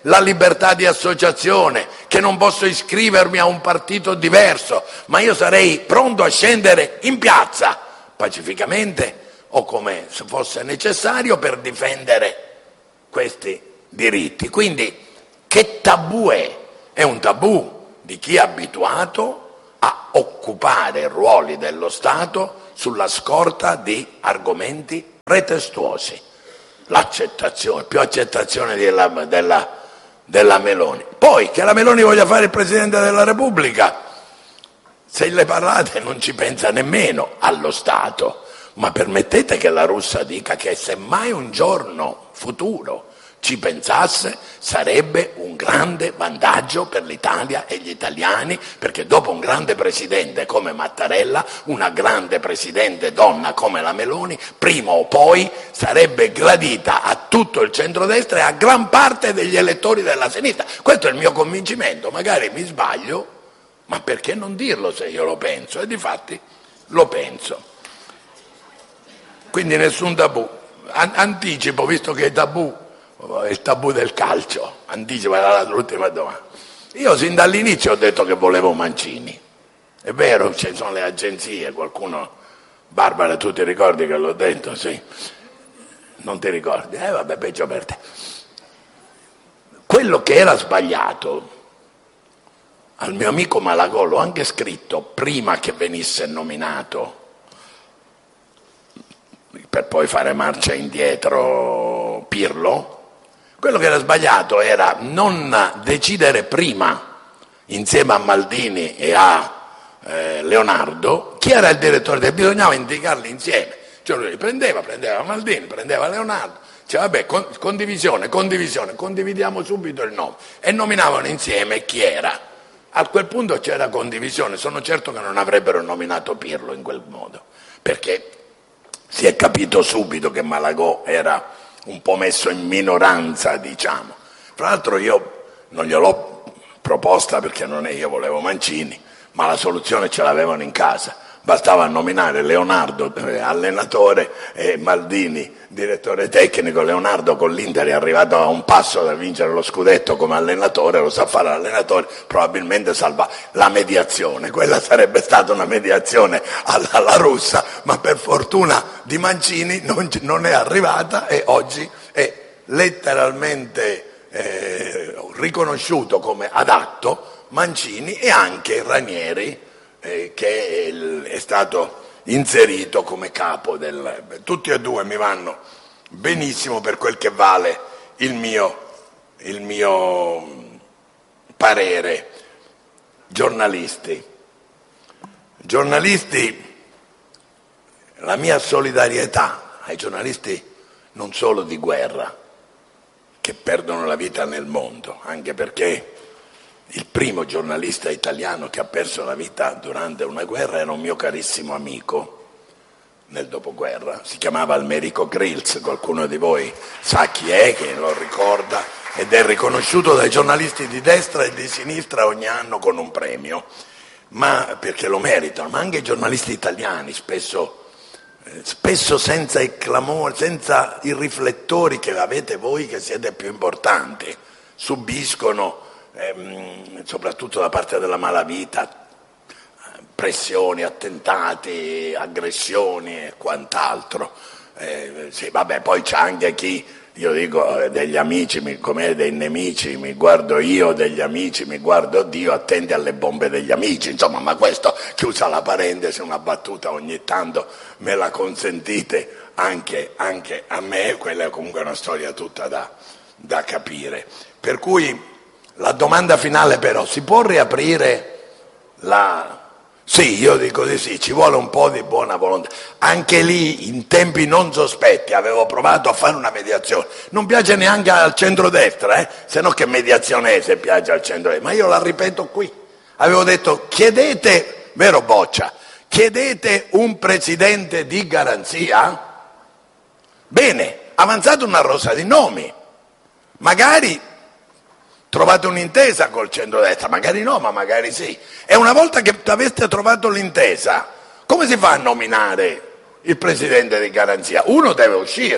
Speaker 6: la libertà di associazione, che non posso iscrivermi a un partito diverso, ma io sarei pronto a scendere in piazza pacificamente o come se fosse necessario per difendere questi diritti. Quindi che tabù è? È un tabù di chi è abituato a occupare ruoli dello Stato sulla scorta di argomenti pretestuosi. L'accettazione, più accettazione della Meloni. Poi che la Meloni voglia fare il Presidente della Repubblica, se le parlate non ci pensa nemmeno allo Stato, ma permettete che la Russa dica che se mai un giorno futuro ci pensasse sarebbe un grande vantaggio per l'Italia e gli italiani, perché dopo un grande presidente come Mattarella, una grande presidente donna come la Meloni, prima o poi sarebbe gradita a tutto il centrodestra e a gran parte degli elettori della sinistra. Questo è il mio convincimento, magari mi sbaglio, ma perché non dirlo se io lo penso? E difatti lo penso. Quindi nessun tabù. Anticipo, visto che è tabù, il tabù del calcio, anticipo l'ultima domanda. Io sin dall'inizio ho detto che volevo Mancini, è vero, ci sono le agenzie, qualcuno, Barbara, tu ti ricordi che l'ho detto? Sì, non ti ricordi? Vabbè, peggio per te. Quello che era sbagliato, al mio amico Malagò l'ho anche scritto prima che venisse nominato, per poi fare marcia indietro Pirlo. Quello che era sbagliato era non decidere prima, insieme a Maldini e a Leonardo, chi era il direttore, bisognava indicarli insieme. Cioè lui prendeva Maldini, prendeva Leonardo, diceva vabbè, condividiamo subito il nome, e nominavano insieme chi era. A quel punto c'era condivisione, sono certo che non avrebbero nominato Pirlo in quel modo, perché si è capito subito che Malagò era un po' messo in minoranza, diciamo. Fra l'altro io non gliel'ho proposta perché non è io volevo Mancini, ma la soluzione ce l'avevano in casa. Bastava nominare Leonardo allenatore e Maldini direttore tecnico. Leonardo con l'Inter è arrivato a un passo da vincere lo scudetto come allenatore, lo sa fare l'allenatore, probabilmente salva la mediazione. Quella sarebbe stata una mediazione alla russa, ma per fortuna di Mancini non è arrivata e oggi è letteralmente riconosciuto come adatto Mancini e anche Ranieri, che è stato inserito come capo tutti e due mi vanno benissimo per quel che vale il mio parere. Giornalisti, la mia solidarietà ai giornalisti non solo di guerra che perdono la vita nel mondo, anche perché il primo giornalista italiano che ha perso la vita durante una guerra era un mio carissimo amico nel dopoguerra, si chiamava Almerico Grills, qualcuno di voi sa chi è, che lo ricorda, ed è riconosciuto dai giornalisti di destra e di sinistra ogni anno con un premio, ma perché lo meritano, ma anche i giornalisti italiani spesso senza il clamore, senza i riflettori che avete voi che siete più importanti, subiscono soprattutto da parte della malavita pressioni, attentati, aggressioni e quant'altro. Sì, vabbè, poi c'è anche chi, io dico, degli amici come dei nemici mi guardo io, degli amici mi guardo Dio, attenti alle bombe degli amici, insomma, ma questo, chiusa la parentesi, una battuta ogni tanto me la consentite anche a me, quella è comunque una storia tutta da capire. Per cui la domanda finale però, si può riaprire Sì, io dico di sì, ci vuole un po' di buona volontà. Anche lì, in tempi non sospetti, avevo provato a fare una mediazione. Non piace neanche al centrodestra, se no che mediazione è se piace al centrodestra? Ma io la ripeto qui. Avevo detto, chiedete, vero Boccia, chiedete un presidente di garanzia? Bene, avanzate una rosa di nomi. Magari trovate un'intesa col centrodestra, magari no, ma magari sì. E una volta che aveste trovato l'intesa, come si fa a nominare il presidente di garanzia? Uno deve uscire.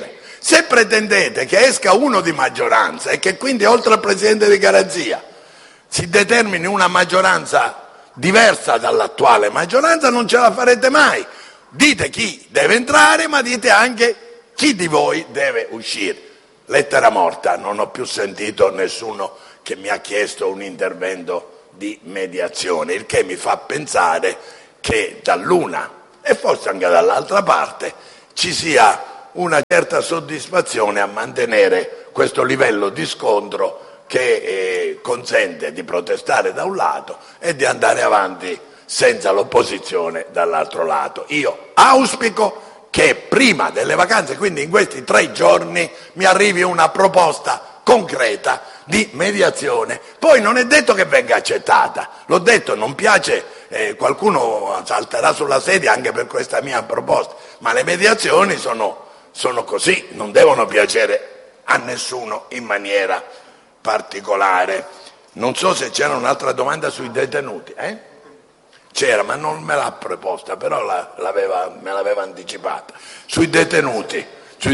Speaker 6: Se pretendete che esca uno di maggioranza e che quindi oltre al Presidente di garanzia si determini una maggioranza diversa dall'attuale maggioranza, non ce la farete mai. Dite chi deve entrare, ma dite anche chi di voi deve uscire. Lettera morta, non ho più sentito nessuno che mi ha chiesto un intervento di mediazione, il che mi fa pensare che dall'una e forse anche dall'altra parte ci sia una certa soddisfazione a mantenere questo livello di scontro che consente di protestare da un lato e di andare avanti senza l'opposizione dall'altro lato. Io auspico che prima delle vacanze, quindi in questi 3 giorni, mi arrivi una proposta concreta di mediazione. Poi non è detto che venga accettata, l'ho detto, non piace, qualcuno salterà sulla sedia anche per questa mia proposta, ma le mediazioni sono così, non devono piacere a nessuno in maniera particolare. Non so se c'era un'altra domanda sui detenuti. C'era, ma non me l'ha proposta, però me l'aveva anticipata. Sui detenuti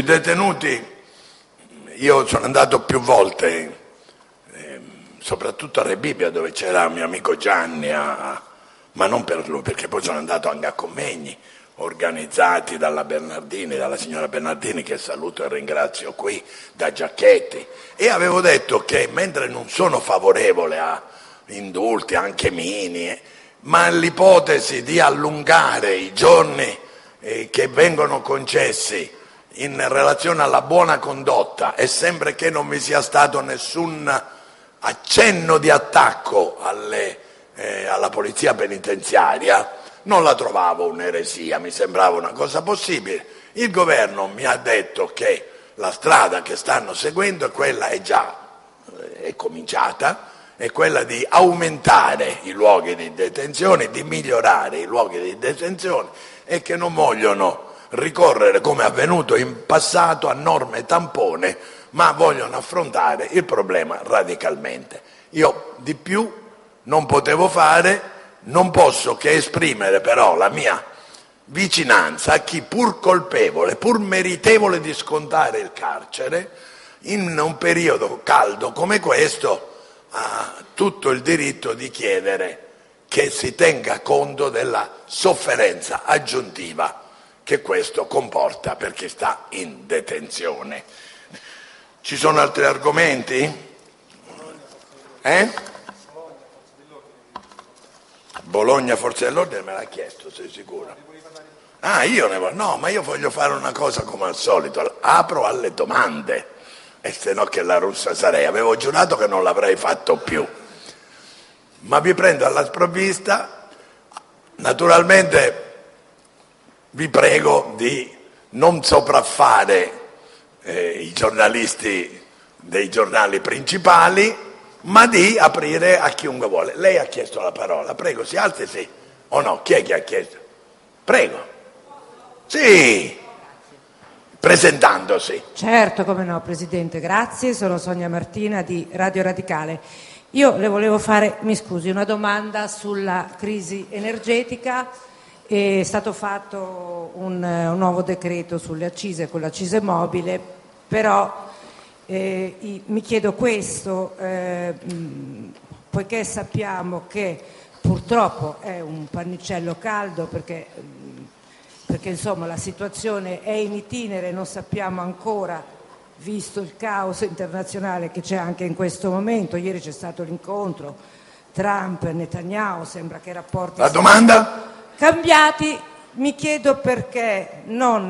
Speaker 6: io sono andato più volte, soprattutto a Rebibbia, dove c'era mio amico Gianni, ma non per lui, perché poi sono andato anche a convegni organizzati dalla signora Bernardini, che saluto e ringrazio qui, da Giacchetti, e avevo detto che mentre non sono favorevole a indulti, anche mini, ma l'ipotesi di allungare i giorni che vengono concessi in relazione alla buona condotta, e sempre che non vi sia stato nessun accenno di attacco alla polizia penitenziaria, non la trovavo un'eresia, mi sembrava una cosa possibile. Il governo mi ha detto che la strada che stanno seguendo è cominciata, è quella di aumentare i luoghi di detenzione, di migliorare i luoghi di detenzione, e che non vogliono ricorrere, come è avvenuto in passato, a norme tampone, ma vogliono affrontare il problema radicalmente. Io di più non potevo fare. Non posso che esprimere però la mia vicinanza a chi, pur colpevole, pur meritevole di scontare il carcere, in un periodo caldo come questo ha tutto il diritto di chiedere che si tenga conto della sofferenza aggiuntiva che questo comporta per chi sta in detenzione. Ci sono altri argomenti? Bologna, forze dell'ordine, me l'ha chiesto, sei sicuro? Io ne voglio. No, ma io voglio fare una cosa come al solito, apro alle domande, e se no che la russa sarei. Avevo giurato che non l'avrei fatto più, ma vi prendo alla sprovvista. Naturalmente vi prego di non sopraffare i giornalisti dei giornali principali, ma di aprire a chiunque vuole. Lei ha chiesto la parola, prego, si alzi, sì o no? Chi è che ha chiesto? Prego. Sì, presentandosi.
Speaker 7: Certo, come no, Presidente, grazie, sono Sonia Martina di Radio Radicale. Io le volevo fare, mi scusi, una domanda sulla crisi energetica. È stato fatto un nuovo decreto sulle accise, con l'accise mobile, però mi chiedo questo, poiché sappiamo che purtroppo è un pannicello caldo, perché insomma la situazione è in itinere, non sappiamo ancora, visto il caos internazionale che c'è anche in questo momento. Ieri c'è stato l'incontro Trump e Netanyahu, sembra che i rapporti
Speaker 6: la domanda?
Speaker 7: Cambiati. Mi chiedo perché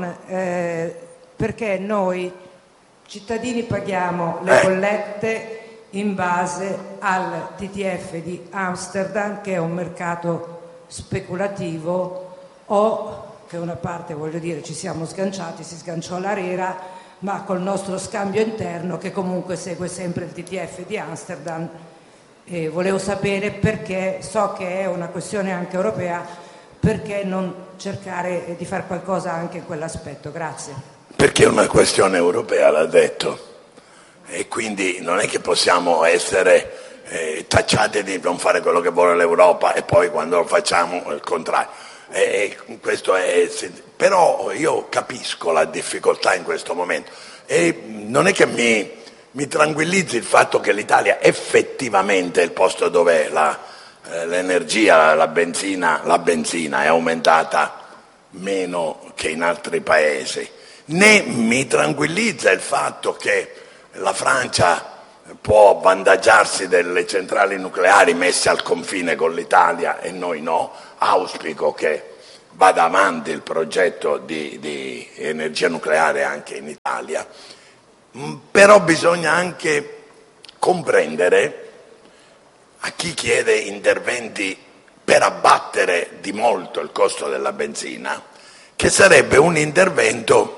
Speaker 7: noi cittadini paghiamo le bollette in base al TTF di Amsterdam, che è un mercato speculativo, o che una parte, voglio dire, ci siamo sganciati, si sganciò l'ARERA, ma col nostro scambio interno che comunque segue sempre il TTF di Amsterdam. Volevo sapere perché, so che è una questione anche europea, perché non cercare di fare qualcosa anche in quell'aspetto. Grazie.
Speaker 6: Perché è una questione europea, l'ha detto, e quindi non è che possiamo essere tacciati di non fare quello che vuole l'Europa e poi quando lo facciamo il contrario. Questo è però io capisco la difficoltà in questo momento e non è che mi tranquillizzi il fatto che l'Italia effettivamente è il posto dove l'energia, la benzina è aumentata meno che in altri paesi, né mi tranquillizza il fatto che la Francia può avvantaggiarsi delle centrali nucleari messe al confine con l'Italia e noi no. Auspico che vada avanti il progetto di energia nucleare anche in Italia, però bisogna anche comprendere a chi chiede interventi per abbattere di molto il costo della benzina, che sarebbe un intervento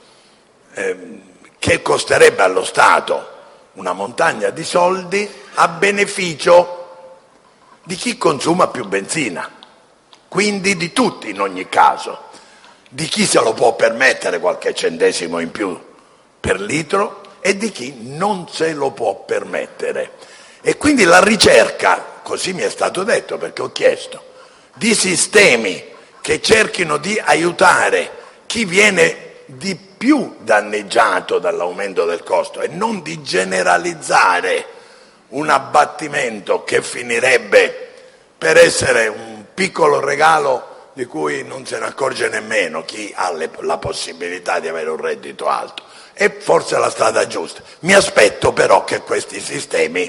Speaker 6: che costerebbe allo Stato una montagna di soldi a beneficio di chi consuma più benzina, quindi di tutti in ogni caso, di chi se lo può permettere qualche centesimo in più per litro e di chi non se lo può permettere. E quindi la ricerca, così mi è stato detto perché ho chiesto, di sistemi che cerchino di aiutare chi viene di più danneggiato dall'aumento del costo e non di generalizzare un abbattimento che finirebbe per essere un piccolo regalo di cui non se ne accorge nemmeno chi ha la possibilità di avere un reddito alto. È forse la strada giusta. Mi aspetto però che questi sistemi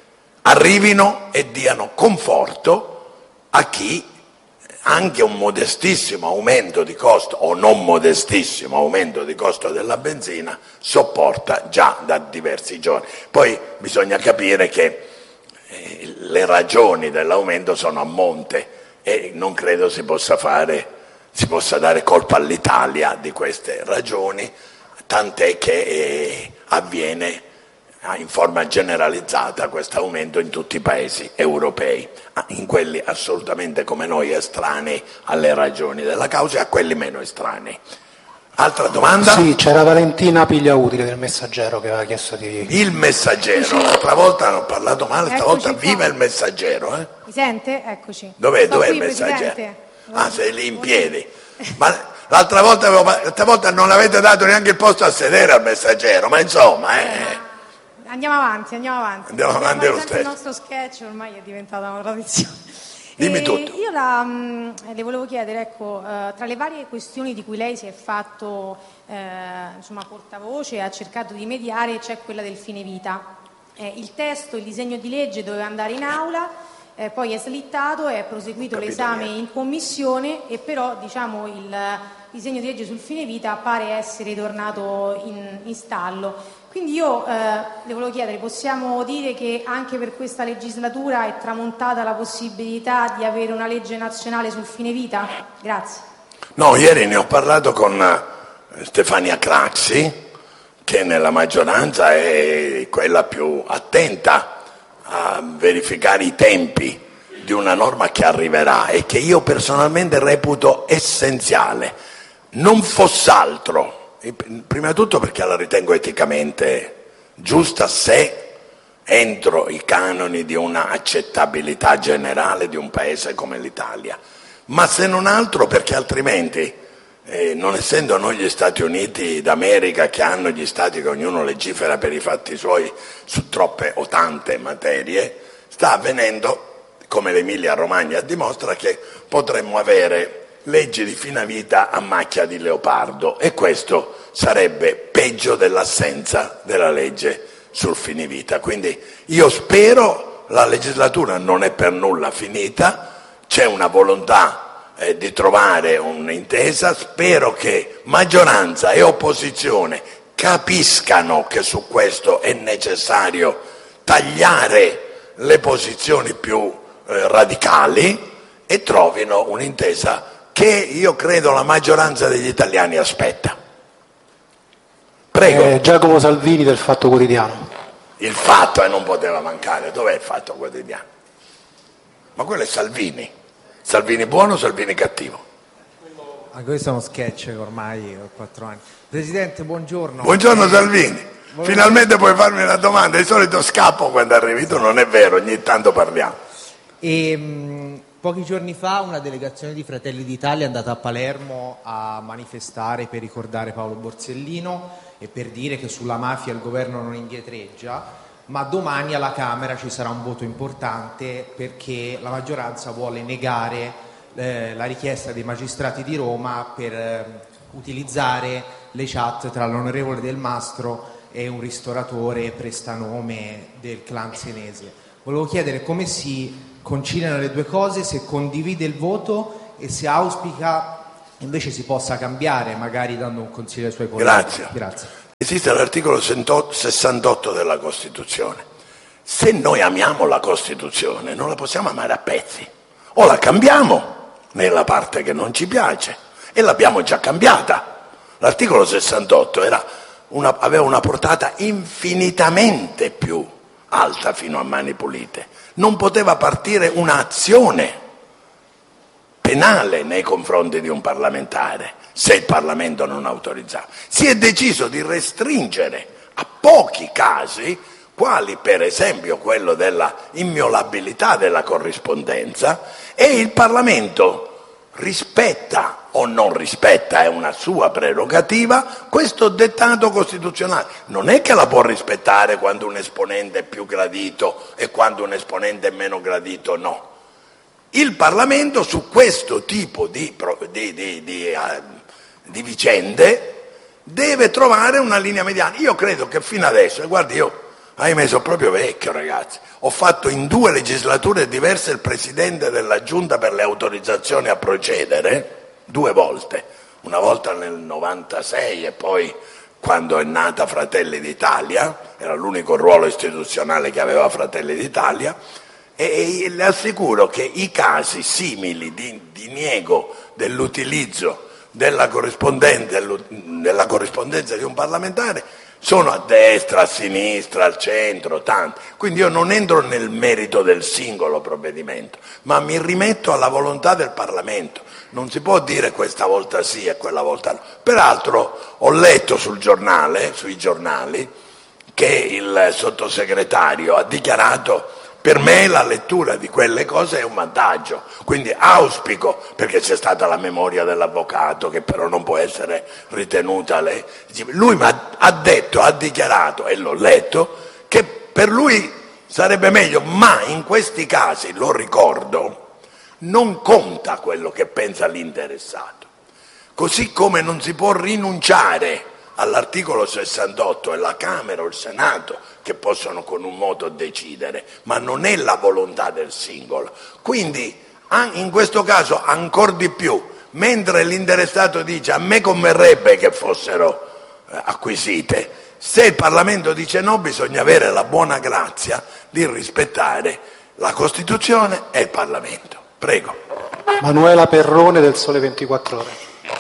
Speaker 6: arrivino e diano conforto a chi anche un modestissimo aumento di costo o non modestissimo aumento di costo della benzina sopporta già da diversi giorni. Poi bisogna capire che le ragioni dell'aumento sono a monte e non credo si possa dare colpa all'Italia di queste ragioni, tant'è che avviene in forma generalizzata questo aumento in tutti i paesi europei, in quelli assolutamente come noi estranei alle ragioni della causa e a quelli meno estranei. Altra domanda?
Speaker 4: Sì, c'era Valentina Pigliautile del Messaggero che aveva chiesto di...
Speaker 6: Il Messaggero, l'altra volta hanno parlato male, stavolta viva il Messaggero.
Speaker 8: Mi sente? Eccoci.
Speaker 6: Dov'è il Messaggero?
Speaker 8: Presidente.
Speaker 6: Ah, sei lì in piedi. Ma l'altra volta non avete dato neanche il posto a sedere al Messaggero, ma insomma...
Speaker 8: Andiamo avanti.
Speaker 6: Andiamo avanti lo stesso.
Speaker 8: Il nostro sketch ormai è diventata una tradizione.
Speaker 6: Dimmi tutto.
Speaker 8: Io le volevo chiedere, ecco, tra le varie questioni di cui lei si è fatto portavoce e ha cercato di mediare, c'è quella del fine vita. Il disegno di legge doveva andare in aula, poi è slittato, è proseguito l'esame in commissione e però il disegno di legge sul fine vita pare essere tornato in stallo. Quindi io le volevo chiedere, possiamo dire che anche per questa legislatura è tramontata la possibilità di avere una legge nazionale sul fine vita? Grazie.
Speaker 6: No, ieri ne ho parlato con Stefania Craxi, che nella maggioranza è quella più attenta a verificare i tempi di una norma che arriverà e che io personalmente reputo essenziale. Non foss'altro. Prima di tutto perché la ritengo eticamente giusta se entro i canoni di una accettabilità generale di un paese come l'Italia, ma se non altro perché altrimenti, non essendo noi gli Stati Uniti d'America che hanno gli stati che ognuno legifera per i fatti suoi su troppe o tante materie, sta avvenendo, come l'Emilia Romagna dimostra, che potremmo avere leggi di fine vita a macchia di leopardo e questo sarebbe peggio dell'assenza della legge sul fine vita. Quindi io spero, la legislatura non è per nulla finita, c'è una volontà di trovare un'intesa, spero che maggioranza e opposizione capiscano che su questo è necessario tagliare le posizioni più radicali e trovino un'intesa che io credo la maggioranza degli italiani aspetta. Prego.
Speaker 4: Giacomo Salvini del Fatto Quotidiano.
Speaker 6: Il Fatto non poteva mancare. Dov'è il Fatto Quotidiano? Ma quello è Salvini. Salvini buono o Salvini cattivo?
Speaker 9: Anche questo è uno sketch ormai ho 4 anni. Presidente, buongiorno.
Speaker 6: Buongiorno Salvini. Finalmente puoi farmi una domanda. Di solito scappo quando arrivi. Tu non è vero, ogni tanto parliamo.
Speaker 9: Pochi giorni fa una delegazione di Fratelli d'Italia è andata a Palermo a manifestare per ricordare Paolo Borsellino e per dire che sulla mafia il governo non indietreggia, ma domani alla Camera ci sarà un voto importante perché la maggioranza vuole negare la richiesta dei magistrati di Roma per utilizzare le chat tra l'onorevole Del Mastro e un ristoratore prestanome del clan senese. Volevo chiedere come si conciliano le due cose, se condivide il voto e se auspica invece si possa cambiare, magari dando un consiglio ai suoi colleghi.
Speaker 6: Grazie. Esiste l'articolo 68 della Costituzione. Se noi amiamo la Costituzione non la possiamo amare a pezzi. O la cambiamo nella parte che non ci piace, e l'abbiamo già cambiata. L'articolo 68 aveva una portata infinitamente più alta fino a Mani Pulite. Non poteva partire un'azione penale nei confronti di un parlamentare se il Parlamento non autorizzava. Si è deciso di restringere a pochi casi, quali per esempio quello della inviolabilità della corrispondenza, e il Parlamento rispetta o non rispetta, è una sua prerogativa, questo dettato costituzionale. Non è che la può rispettare quando un esponente è più gradito e quando un esponente è meno gradito, no. Il Parlamento su questo tipo di vicende deve trovare una linea mediana. Io credo che fino adesso, e guardi, io ahimè sono proprio vecchio, ragazzi, ho fatto in 2 legislature diverse il presidente della Giunta per le autorizzazioni a procedere, 2 volte, una volta nel 96 e poi quando è nata Fratelli d'Italia, era l'unico ruolo istituzionale che aveva Fratelli d'Italia, e le assicuro che i casi simili di diniego dell'utilizzo della corrispondenza di un parlamentare sono a destra, a sinistra, al centro, tanti. Quindi io non entro nel merito del singolo provvedimento, ma mi rimetto alla volontà del Parlamento. Non si può dire questa volta sì e quella volta no. Peraltro ho letto sui giornali, che il sottosegretario ha dichiarato: per me la lettura di quelle cose è un vantaggio, quindi auspico, perché c'è stata la memoria dell'avvocato che però non può essere ritenuta lui ha dichiarato, e l'ho letto, che per lui sarebbe meglio, ma in questi casi, lo ricordo, non conta quello che pensa l'interessato, così come non si può rinunciare all'articolo 68, è la Camera o il Senato che possono con un voto decidere, ma non è la volontà del singolo. Quindi in questo caso ancor di più, mentre l'interessato dice a me converrebbe che fossero acquisite, se il Parlamento dice no, bisogna avere la buona grazia di rispettare la Costituzione e il Parlamento. Prego.
Speaker 4: Manuela Perrone del Sole 24 Ore.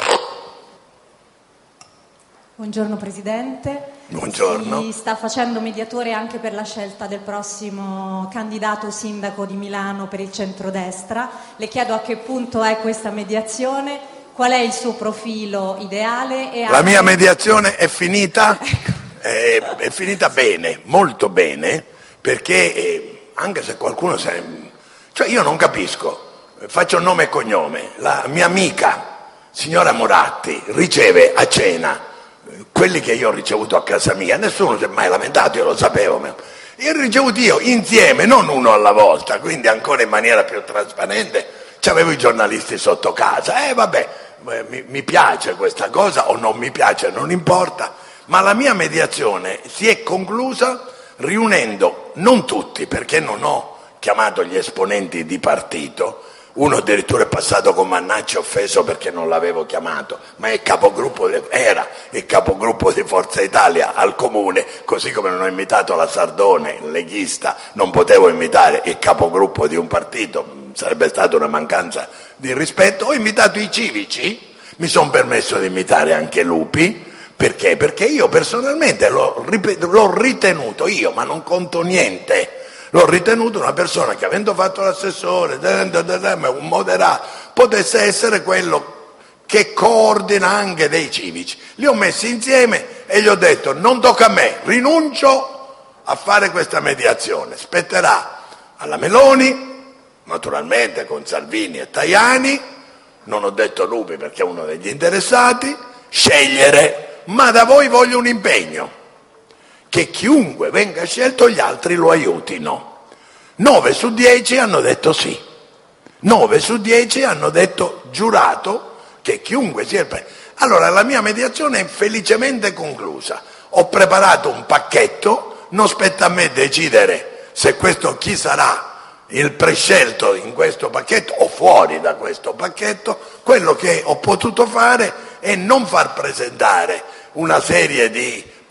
Speaker 10: Buongiorno Presidente.
Speaker 6: Buongiorno.
Speaker 10: Si sta facendo mediatore anche per la scelta del prossimo candidato sindaco di Milano per il centrodestra. Le chiedo a che punto è questa mediazione, qual è il suo profilo ideale e
Speaker 6: La mia mediazione è finita, è finita bene, molto bene, perché anche se qualcuno cioè io non capisco, faccio nome e cognome, la mia amica signora Moratti riceve a cena quelli che io ho ricevuto a casa mia, nessuno si è mai lamentato, io lo sapevo. Io ho ricevuto io insieme, non uno alla volta, quindi ancora in maniera più trasparente, c'avevo i giornalisti sotto casa. Vabbè, mi piace questa cosa o non mi piace, non importa, ma la mia mediazione si è conclusa riunendo non tutti, perché non ho chiamato gli esponenti di partito. Uno addirittura è passato con Mannacci offeso perché non l'avevo chiamato, ma era il capogruppo di Forza Italia al comune, così come non ho invitato la Sardone, il leghista, non potevo invitare il capogruppo di un partito, sarebbe stata una mancanza di rispetto. Ho invitato i civici, mi sono permesso di invitare anche Lupi, perché? Perché io personalmente l'ho ritenuto, ma non conto niente, l'ho ritenuto una persona che, avendo fatto l'assessore, un moderato, potesse essere quello che coordina anche dei civici. Li ho messi insieme e gli ho detto: non tocca a me, rinuncio a fare questa mediazione, spetterà alla Meloni naturalmente con Salvini e Tajani, non ho detto Lupi perché è uno degli interessati, scegliere, ma da voi voglio un impegno, che chiunque venga scelto gli altri lo aiutino. 9 su 10 hanno detto sì, 9 su 10 hanno detto giurato che chiunque sia il Allora la mia mediazione è felicemente conclusa. Ho preparato un pacchetto, non spetta a me decidere se questo chi sarà il prescelto in questo pacchetto o fuori da questo pacchetto. Quello che ho potuto fare è non far presentare una serie di